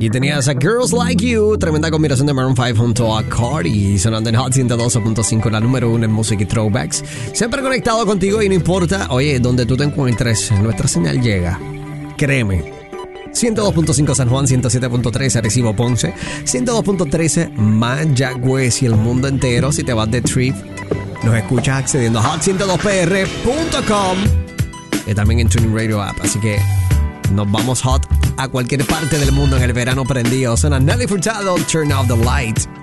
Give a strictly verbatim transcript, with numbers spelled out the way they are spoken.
Y tenías a Girls Like You, tremenda combinación de Maroon cinco junto a Cardi, sonando en Hot ciento doce punto cinco, la número uno en música y throwbacks. Siempre conectado contigo y no importa, oye, donde tú te encuentres, nuestra señal llega. Créeme. ciento dos punto cinco San Juan, ciento siete punto tres Arecibo Ponce, ciento dos punto trece Mayagüez y el mundo entero. Si te vas de trip, nos escuchas accediendo a hot ciento dos p r punto com y también en Tuning Radio App. Así que nos vamos hot a cualquier parte del mundo en el verano prendido. Suena Nelly Furtado, Turn Off the Light.